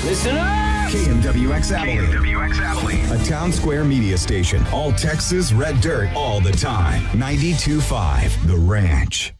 Listen up! KMWX Abilene. A town square media station. All Texas red dirt all the time. 92.5 The Ranch.